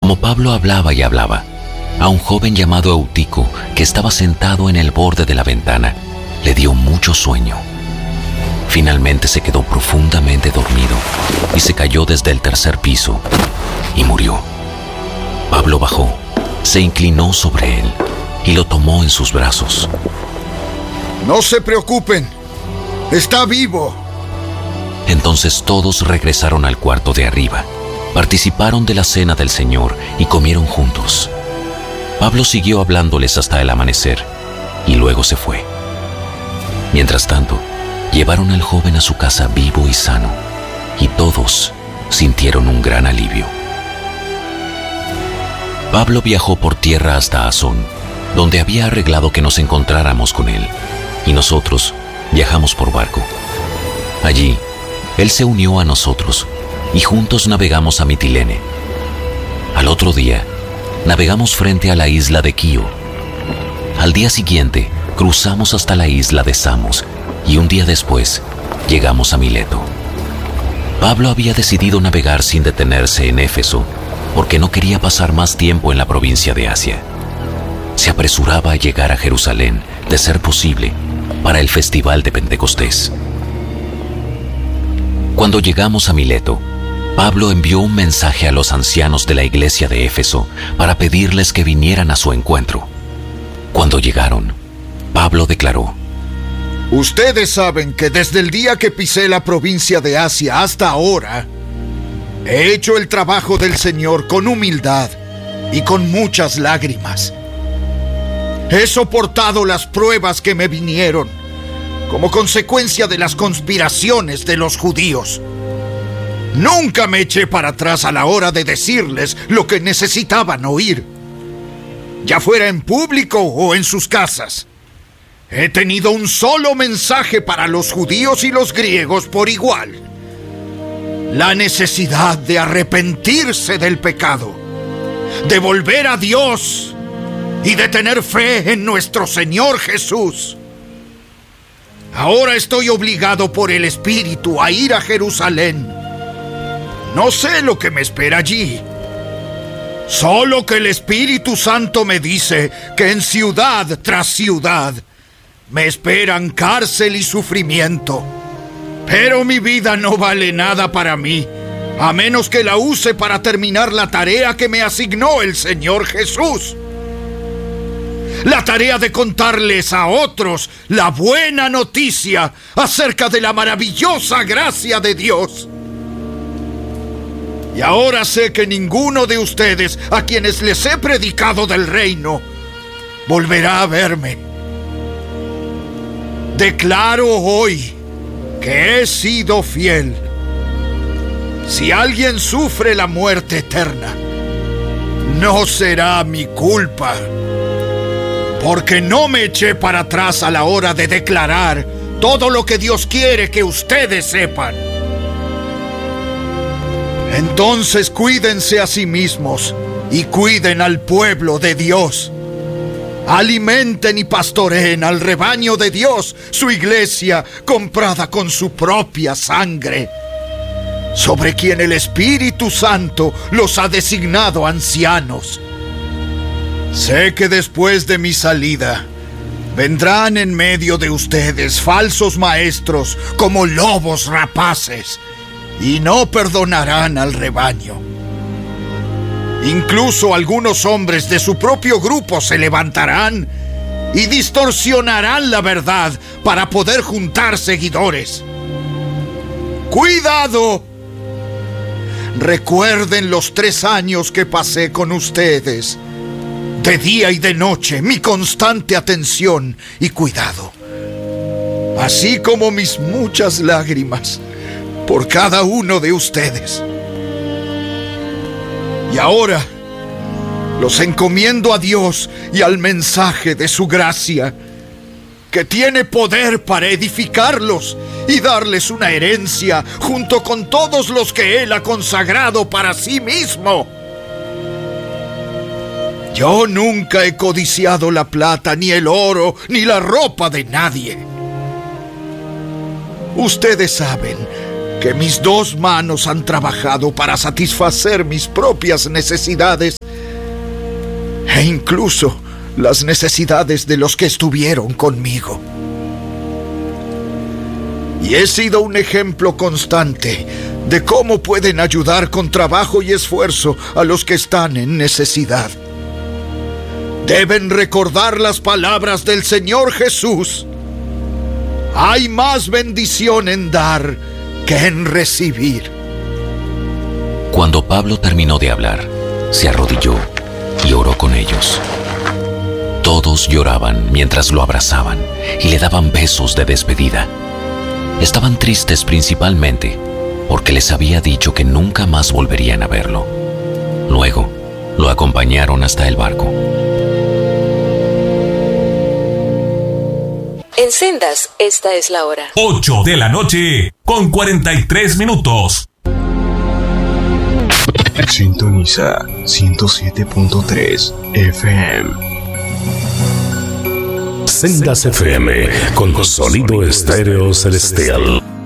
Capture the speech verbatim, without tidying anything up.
Como Pablo hablaba y hablaba, a un joven llamado Eutico, que estaba sentado en el borde de la ventana, le dio mucho sueño. Finalmente se quedó profundamente dormido y se cayó desde el tercer piso y murió. Pablo bajó, se inclinó sobre él y lo tomó en sus brazos. No se preocupen, está vivo. Entonces todos regresaron al cuarto de arriba, participaron de la cena del Señor y comieron juntos. Pablo siguió hablándoles hasta el amanecer y luego se fue. Mientras tanto, llevaron al joven a su casa vivo y sano, y todos sintieron un gran alivio. Pablo viajó por tierra hasta Asón, donde había arreglado que nos encontráramos con él, y nosotros viajamos por barco. Allí, él se unió a nosotros, y juntos navegamos a Mitilene. Al otro día, navegamos frente a la isla de Quío. Al día siguiente, cruzamos hasta la isla de Samos, y un día después, llegamos a Mileto. Pablo había decidido navegar sin detenerse en Éfeso, porque no quería pasar más tiempo en la provincia de Asia. Se apresuraba a llegar a Jerusalén, de ser posible, para el festival de Pentecostés. Cuando llegamos a Mileto, Pablo envió un mensaje a los ancianos de la iglesia de Éfeso para pedirles que vinieran a su encuentro. Cuando llegaron, Pablo declaró: Ustedes saben que desde el día que pisé la provincia de Asia hasta ahora, he hecho el trabajo del Señor con humildad y con muchas lágrimas. He soportado las pruebas que me vinieron como consecuencia de las conspiraciones de los judíos. Nunca me eché para atrás a la hora de decirles lo que necesitaban oír, ya fuera en público o en sus casas. He tenido un solo mensaje para los judíos y los griegos por igual: la necesidad de arrepentirse del pecado, de volver a Dios y de tener fe en nuestro Señor Jesús. Ahora estoy obligado por el Espíritu a ir a Jerusalén. No sé lo que me espera allí. Solo que el Espíritu Santo me dice que en ciudad tras ciudad me esperan cárcel y sufrimiento. Pero mi vida no vale nada para mí, a menos que la use para terminar la tarea que me asignó el Señor Jesús. La tarea de contarles a otros la buena noticia acerca de la maravillosa gracia de Dios. Y ahora sé que ninguno de ustedes, a quienes les he predicado del reino, volverá a verme. Declaro hoy que he sido fiel. Si alguien sufre la muerte eterna, no será mi culpa, porque no me eché para atrás a la hora de declarar todo lo que Dios quiere que ustedes sepan. Entonces cuídense a sí mismos y cuiden al pueblo de Dios. Alimenten y pastoreen al rebaño de Dios, su iglesia comprada con su propia sangre, sobre quien el Espíritu Santo los ha designado ancianos. Sé que después de mi salida vendrán en medio de ustedes falsos maestros como lobos rapaces, y no perdonarán al rebaño. Incluso algunos hombres de su propio grupo se levantarán y distorsionarán la verdad para poder juntar seguidores. ¡Cuidado! Recuerden los tres años que pasé con ustedes, de día y de noche, mi constante atención y cuidado, así como mis muchas lágrimas por cada uno de ustedes. Y ahora los encomiendo a Dios y al mensaje de su gracia, que tiene poder para edificarlos y darles una herencia junto con todos los que Él ha consagrado para sí mismo. Yo nunca he codiciado la plata, ni el oro, ni la ropa de nadie. Ustedes saben que mis dos manos han trabajado para satisfacer mis propias necesidades e incluso las necesidades de los que estuvieron conmigo. Y he sido un ejemplo constante de cómo pueden ayudar con trabajo y esfuerzo a los que están en necesidad. Deben recordar las palabras del Señor Jesús. Hay más bendición en dar que en recibir. Cuando Pablo terminó de hablar, se arrodilló y oró con ellos. Todos lloraban mientras lo abrazaban y le daban besos de despedida. Estaban tristes principalmente porque les había dicho que nunca más volverían a verlo. Luego, lo acompañaron hasta el barco. En Sendas, esta es la hora. ocho de la noche, con cuarenta y tres minutos. Sintoniza ciento siete punto tres F M. Sendas F M, con sonido estéreo celestial.